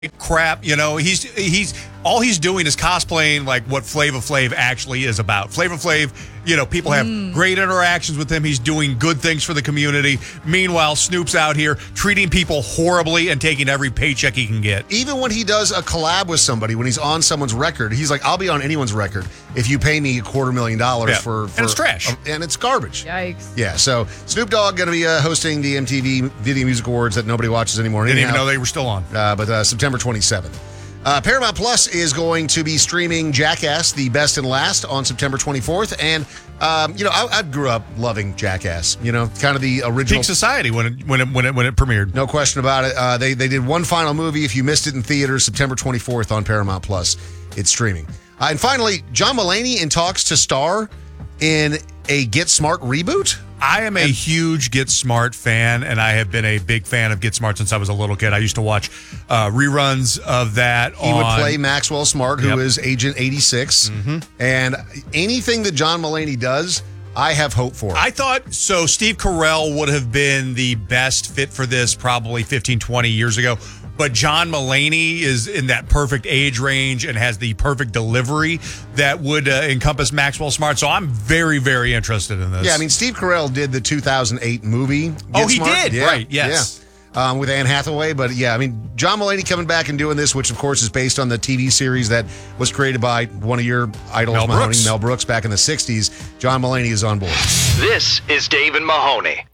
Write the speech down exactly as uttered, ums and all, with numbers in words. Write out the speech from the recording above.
crap, you know, he's he's all he's doing is cosplaying like what Flavor Flav actually is about. Flavor Flav, you know, people have mm. great interactions with him. He's doing good things for the community. Meanwhile, Snoop's out here treating people horribly and taking every paycheck he can get. Even when he does a collab with somebody, when he's on someone's record, he's like, I'll be on anyone's record if you pay me a quarter million dollars yeah. for, for... And it's trash. Uh, and it's garbage. Yikes. Yeah, so Snoop Dogg going to be uh, hosting the M T V Video Music Awards that nobody watches anymore. Didn't anyhow. even know they were still on. Uh, but uh, September twenty-seventh. Uh, Paramount Plus is going to be streaming Jackass, The Best and Last, on September twenty-fourth. And, um, you know, I, I grew up loving Jackass, you know, kind of the original. Peak Society when it, when it, when it, when it premiered. No question about it. Uh, they, they did one final movie. If you missed it in theaters, September twenty-fourth on Paramount Plus. It's streaming. Uh, and finally, John Mulaney in talks to star in a Get Smart reboot. I am a and, huge Get Smart fan, and I have been a big fan of Get Smart since I was a little kid. I used to watch uh, reruns of that. He on, would play Maxwell Smart, who yep. is Agent eighty-six. Mm-hmm. And anything that John Mulaney does, I have hope for. I thought, so Steve Carell would have been the best fit for this probably fifteen, twenty years ago. But John Mulaney is in that perfect age range and has the perfect delivery that would uh, encompass Maxwell Smart. So I'm very, very interested in this. Yeah, I mean, Steve Carell did the two thousand eight movie. Get oh, he Smart. did? Yeah. Right, yes. Yeah. Um, with Anne Hathaway. But yeah, I mean, John Mulaney coming back and doing this, which of course is based on the T V series that was created by one of your idols, Mel Mahoney, Brooks. Mel Brooks, back in the sixties. John Mulaney is on board. This is Dave and Mahoney.